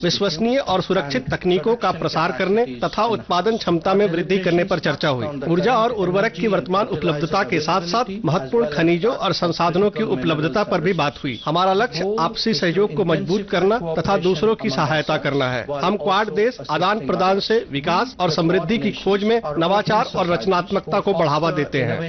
विश्वसनीय और सुरक्षित तकनीकों का प्रसार करने तथा उत्पादन क्षमता में वृद्धि करने पर चर्चा हुई। ऊर्जा और उर्वरक की वर्तमान उपलब्धता के साथ साथ महत्वपूर्ण खनिजों और संसाधनों की उपलब्धता पर भी बात हुई। हमारा लक्ष्य आपसी सहयोग को मजबूत करना तथा दूसरों की सहायता करना है। हम क्वाड देश आदान प्रदान से विकास और समृद्धि की खोज में नवाचार और रचनात्मकता को बढ़ावा देते हैं।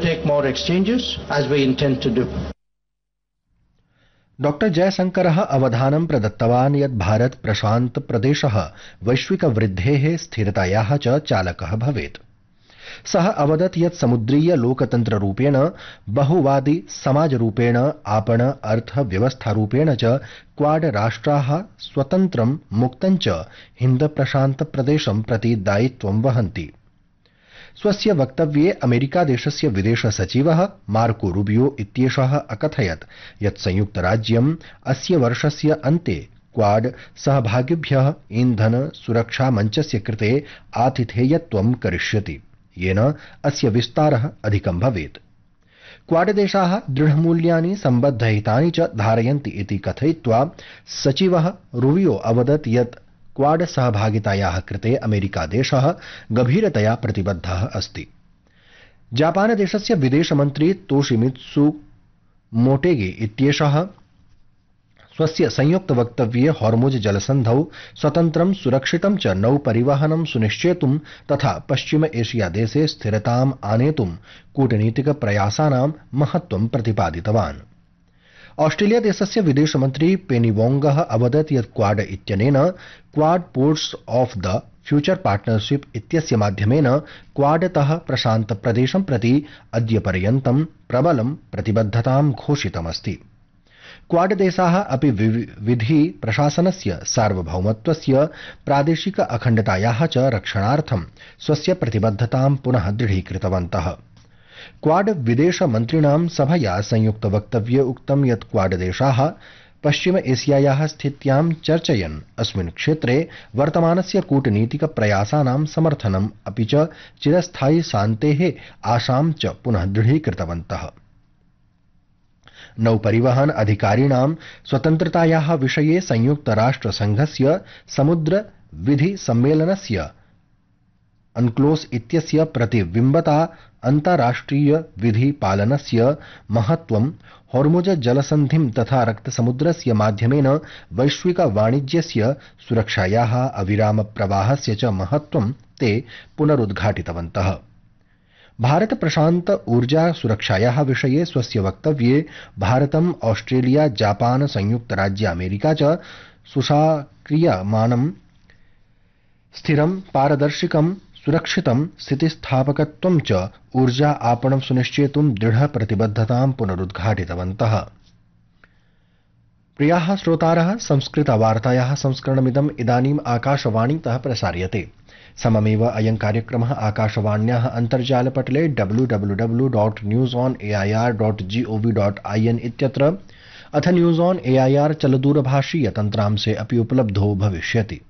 डॉक्टर जयशंकरः अवधानं प्रदत्तवान् यत् भारत प्रशांत प्रदेशः वैश्विक वृद्धेः स्थिरतायाः च चालकः भवेत्। सः अवदत् यत् समुद्रीय लोकतन्त्ररूपेण बहुवादी समाजरूपेण आपण अर्थव्यवस्थारूपेण च क्वाड राष्ट्राः स्वतन्त्रं मुक्तं च हिन्द प्रशांत प्रदेशं प्रति दायित्वं वहन्ति। स्वस्य वक्तव्ये अमेरिकादेशस्य विदेश सचिवः मार्को रूबियो इत्येषः अकथयत् यत् संयुक्तराज्यम् अस्य वर्षस्य अन्ते क्वाड सहभागिभ्यः ईन्धन सुरक्षा मञ्चस्य कृते आतिथेयत्वं करिष्यति, येन अस्य विस्तारः अधिकं भवेत्। क्वाड देशाः दृढमूल्यानि सम्बद्धहितानि च धारयन्ति इति कथयित्वा सचिवः रूबियो अवदत् यत् क्वाड सहभागितायाः कृते अमेरिकादेशः गभीरतया प्रतिबद्धः अस्ति। जापानदेशस्य विदेशमन्त्री तोशिमित्सु मोटेगी इत्येषः स्वस्य संयुक्तवक्तव्ये हॉर्मुज जलसन्धौ स्वतन्त्रं सुरक्षितं च नौपरिवहनं सुनिश्चेतुं तथा पश्चिम एशिया देशे स्थिरताम् आनेतुं कूटनीतिकप्रयासानां महत्त्वं प्रतिपादितवान्। ऑस्ट्रेलिया देशस्य विदेशमन्त्री पेनी वोंगः अवदत् यत् क्वाड इत्यनेन quad ports of the future partnership इत्यस्य माध्यमेन क्वाडतः प्रशांत प्रदेशं प्रति अद्यपर्यन्तं प्रबलं प्रतिबद्धतां घोषितमस्ति। क्वाड देशाः अपि विधि प्रशासनस्य सार्वभौमत्वस्य प्रादेशिक अखण्डतायाः च रक्षणार्थं स्वस्य प्रतिबद्धतां पुनः दृढीकृतवन्तः। क्वाड विदेश मन्त्रिणां सभया संयुक्त वक्तव्ये उक्तं यत् क्वाड देशाः पश्चिम एशियायाः स्थित्यां चर्चयन् अस्मिन् क्षेत्रे वर्तमानस्य कूटनीतिक प्रयासानां समर्थनम् अपि च चिरस्थायि शान्तेः आशां च पुनः दृढीकृतवन्तः। नौपरिवहन अधिकारिणां स्वतन्त्रतायाः विषये संयुक्त राष्ट्र संघस्य समुद्र विधि सम्मेलनस्य अनक्लोस इत्यस्य प्रतिबिम्बता अन्ताराष्ट्रिय विधि पालनस्य महत्त्वं हॉर्मुज जलसन्धिं तथा रक्तसमुद्रस्य माध्यमेन वैश्विक वाणिज्यस्य सुरक्षायाः अविराम प्रवाहस्य च महत्त्वं ते पुनरुद्घाटितवन्तः। भारत प्रशांत ऊर्जा सुरक्षायाः विषये स्वस्य वक्तव्ये भारतम् ऑस्ट्रेलिया जापान संयुक्त राज्य अमेरिका च सुशाक्रियमाणं स्थिरं पारदर्शिकं सुरक्षितं स्थितिस्थापकत्वं च ऊर्जा आपणं सुनिश्चेतुं दृढ प्रतिबद्धतां पुनरुद्घाटितवन्तः। प्रियाः श्रोतारः, संस्कृतवार्तायाः संस्करणमिदम् इदानीम् आकाशवाणीतः प्रसार्यते। सममेव अयं कार्यक्रमः आकाशवाण्याः अन्तर्जालपटले www.newsonair.gov.in इत्यत्र अथ न्यूज़ ऑन एआईआर चलदूरभाषीय तन्त्रांशे अपि उपलब्धो भविष्यति।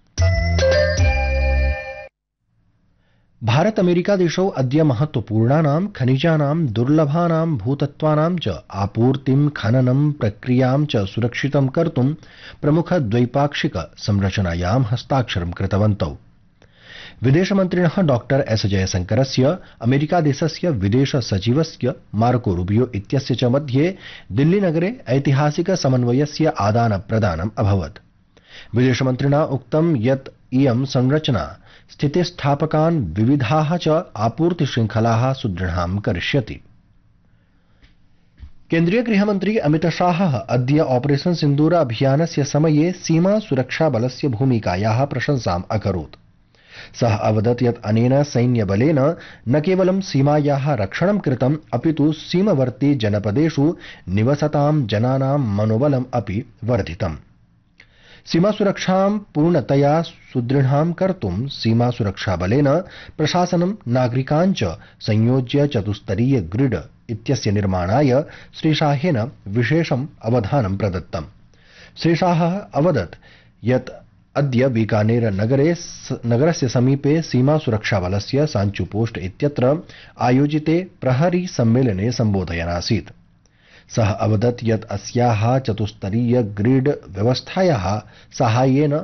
भारत अमेरिका देशौ अद्य महत्वपूर्णानां खनिजानां दुर्लभानां भूतत्वानां च आपूर्तिं खननं प्रक्रियां च सुरक्षितं कर्तुं प्रमुख द्वैपाक्षिक संरचनायां हस्ताक्षरं कृतवन्तौ। विदेशमन्त्रिणः डॉक्टर एस जयशंकरस्य अमेरिकादेशस्य विदेश सचिवस्य मार्को रूबियो इत्यस्य च मध्ये दिल्लीनगरे ऐतिहासिक समन्वयस्य आदान प्रदानम् अभवत्। विदेशमन्त्रिणा उक्तं यत् इयं संरचना स्थितिस्थापकान् विविधाः च आपूर्तिशृङ्खलाः सुदृढां करिष्यति। केन्द्रीय गृहमन्त्री अमित शाहः अद्य ऑपरेशन सिन्दूर अभियानस्य समये सीमा सुरक्षा बलस्य भूमिकायाः प्रशंसाम् अकरोत्। सः अवदत् यत् अनेन सैन्यबलेन न केवलं सीमायाः रक्षणं कृतम् अपितु सीमवर्ती जनपदेषु निवसतां जनानां मनोबलम् अपि वर्धितम्। सीमासुरक्षां पूर्णतया सुदृढां कर्तुं सीमासुरक्षाबलेन प्रशासनं नागरिकान् च संयोज्य चतुस्तरीय ग्रिड इत्यस्य निर्माणाय श्रीशाहेन विशेषम् अवधानं प्रदत्तम्। श्रीशाहः अवदत् यत् अद्य बीकानेर नगरस्य समीपे सीमासुरक्षाबलस्य सांचु पोस्ट इत्यत्र आयोजिते प्रहरी सम्मेलने सम्बोधयन् आसीत्। सः अवदत् यत् अस्याः चतुस्तरीय ग्रिड व्यवस्थायाः साहाय्येन